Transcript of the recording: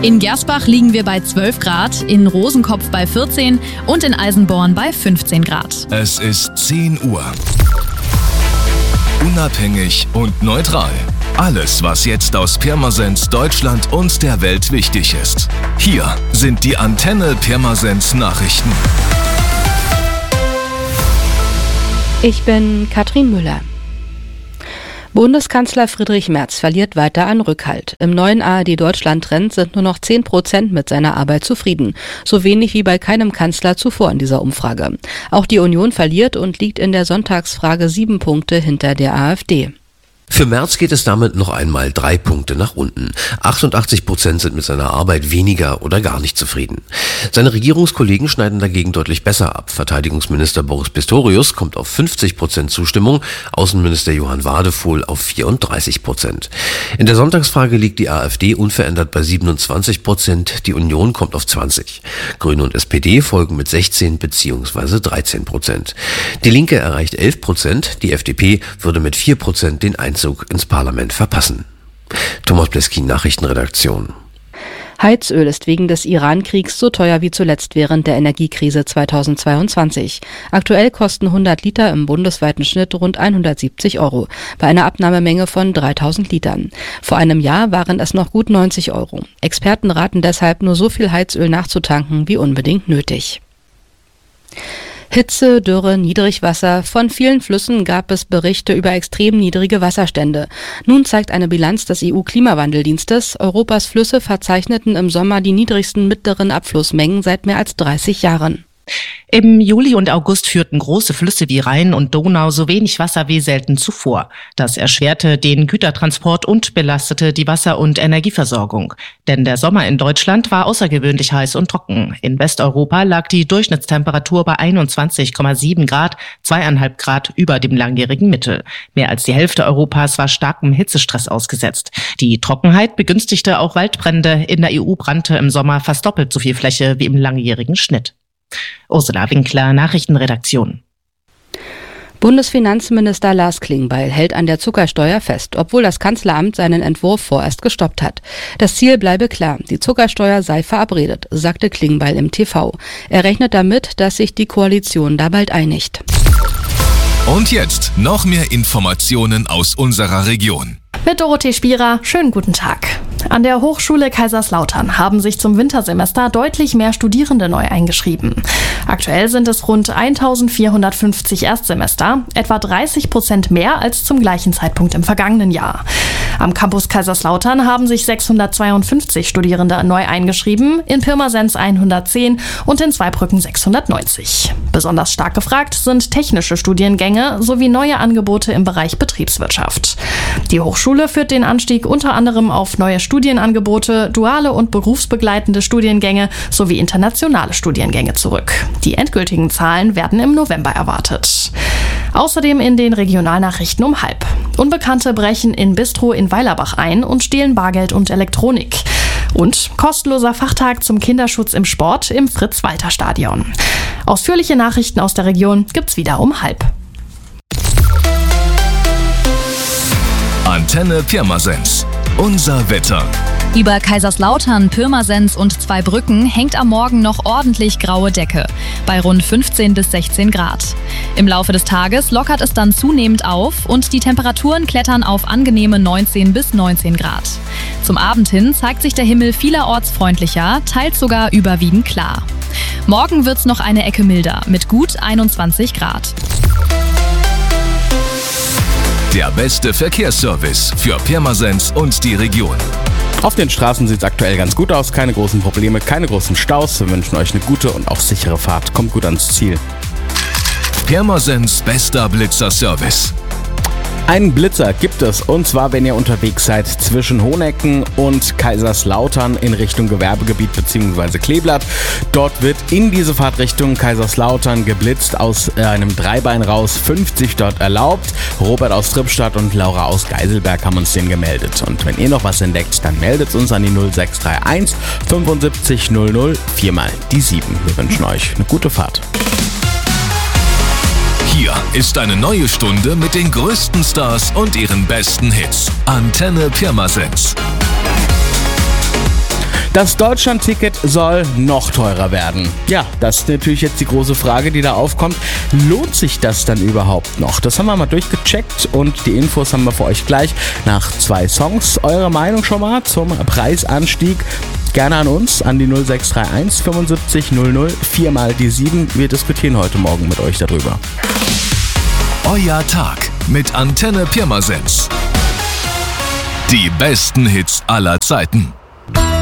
In Gersbach liegen wir bei 12 Grad, in Rosenkopf bei 14 und in Eisenborn bei 15 Grad. Es ist 10 Uhr. Unabhängig und neutral. Alles, was jetzt aus Pirmasens, Deutschland und der Welt wichtig ist. Hier sind die Antenne Pirmasens Nachrichten. Ich bin Katrin Müller. Bundeskanzler Friedrich Merz verliert weiter an Rückhalt. Im neuen ARD-Deutschland-Trend sind nur noch 10% mit seiner Arbeit zufrieden. So wenig wie bei keinem Kanzler zuvor in dieser Umfrage. Auch die Union verliert und liegt in der Sonntagsfrage 7 Punkte hinter der AfD. Für Merz geht es damit noch einmal 3 Punkte nach unten. 88% sind mit seiner Arbeit weniger oder gar nicht zufrieden. Seine Regierungskollegen schneiden dagegen deutlich besser ab. Verteidigungsminister Boris Pistorius kommt auf 50% Zustimmung, Außenminister Johann Wadefuhl auf 34%. In der Sonntagsfrage liegt die AfD unverändert bei 27%, die Union kommt auf 20%. Grüne und SPD folgen mit 16 bzw. 13%. Die Linke erreicht 11%, die FDP würde mit 4% den Einzug ins Parlament verpassen. Thomas Bleskin, Nachrichtenredaktion. Heizöl ist wegen des Iran-Kriegs so teuer wie zuletzt während der Energiekrise 2022. Aktuell kosten 100 Liter im bundesweiten Schnitt rund 170 €, bei einer Abnahmemenge von 3000 Litern. Vor einem Jahr waren es noch gut 90 €. Experten raten deshalb, nur so viel Heizöl nachzutanken wie unbedingt nötig. Hitze, Dürre, Niedrigwasser. Von vielen Flüssen gab es Berichte über extrem niedrige Wasserstände. Nun zeigt eine Bilanz des EU-Klimawandeldienstes, Europas Flüsse verzeichneten im Sommer die niedrigsten mittleren Abflussmengen seit mehr als 30 Jahren. Im Juli und August führten große Flüsse wie Rhein und Donau so wenig Wasser wie selten zuvor. Das erschwerte den Gütertransport und belastete die Wasser- und Energieversorgung. Denn der Sommer in Deutschland war außergewöhnlich heiß und trocken. In Westeuropa lag die Durchschnittstemperatur bei 21,7 Grad, 2,5 Grad über dem langjährigen Mittel. Mehr als die Hälfte Europas war starkem Hitzestress ausgesetzt. Die Trockenheit begünstigte auch Waldbrände. In der EU brannte im Sommer fast doppelt so viel Fläche wie im langjährigen Schnitt. Ursula Winkler, Nachrichtenredaktion. Bundesfinanzminister Lars Klingbeil hält an der Zuckersteuer fest, obwohl das Kanzleramt seinen Entwurf vorerst gestoppt hat. Das Ziel bleibe klar, die Zuckersteuer sei verabredet, sagte Klingbeil im TV. Er rechnet damit, dass sich die Koalition da bald einigt. Und jetzt noch mehr Informationen aus unserer Region. Mit Dorothee Spierer, schönen guten Tag. An der Hochschule Kaiserslautern haben sich zum Wintersemester deutlich mehr Studierende neu eingeschrieben. Aktuell sind es rund 1450 Erstsemester, etwa 30% mehr als zum gleichen Zeitpunkt im vergangenen Jahr. Am Campus Kaiserslautern haben sich 652 Studierende neu eingeschrieben, in Pirmasens 110 und in Zweibrücken 690. Besonders stark gefragt sind technische Studiengänge sowie neue Angebote im Bereich Betriebswirtschaft. Die Hochschule führt den Anstieg unter anderem auf neue Studienangebote, duale und berufsbegleitende Studiengänge sowie internationale Studiengänge zurück. Die endgültigen Zahlen werden im November erwartet. Außerdem in den Regionalnachrichten um 12:30. Unbekannte brechen in Bistro in Weilerbach ein und stehlen Bargeld und Elektronik. Und kostenloser Fachtag zum Kinderschutz im Sport im Fritz-Walter-Stadion. Ausführliche Nachrichten aus der Region gibt's wieder um 12:30. Antenne Pirmasens. Unser Wetter. Über Kaiserslautern, Pirmasens und Zweibrücken hängt am Morgen noch ordentlich graue Decke, bei rund 15 bis 16 Grad. Im Laufe des Tages lockert es dann zunehmend auf und die Temperaturen klettern auf angenehme 19 bis 19 Grad. Zum Abend hin zeigt sich der Himmel vielerorts freundlicher, teils sogar überwiegend klar. Morgen wird's noch eine Ecke milder, mit gut 21 Grad. Der beste Verkehrsservice für Pirmasens und die Region. Auf den Straßen sieht es aktuell ganz gut aus, keine großen Probleme, keine großen Staus. Wir wünschen euch eine gute und auch sichere Fahrt. Kommt gut ans Ziel. Pirmasens bester Blitzer-Service. Einen Blitzer gibt es, und zwar, wenn ihr unterwegs seid zwischen Honecken und Kaiserslautern in Richtung Gewerbegebiet bzw. Kleeblatt. Dort wird in diese Fahrtrichtung Kaiserslautern geblitzt, aus einem Dreibein raus, 50 dort erlaubt. Robert aus Trippstadt und Laura aus Geiselberg haben uns den gemeldet. Und wenn ihr noch was entdeckt, dann meldet uns an die 0631 75 00 4 die 7. Wir wünschen euch eine gute Fahrt. Hier ist eine neue Stunde mit den größten Stars und ihren besten Hits. Antenne Pirmasens. Das Deutschland-Ticket soll noch teurer werden. Ja, das ist natürlich jetzt die große Frage, die da aufkommt. Lohnt sich das dann überhaupt noch? Das haben wir mal durchgecheckt und die Infos haben wir für euch gleich nach 2 Songs. Eure Meinung schon mal zum Preisanstieg? Gerne an uns, an die 0631 75 00 4 mal die 7. Wir diskutieren heute Morgen mit euch darüber. Euer Tag mit Antenne Pirmasens. Die besten Hits aller Zeiten.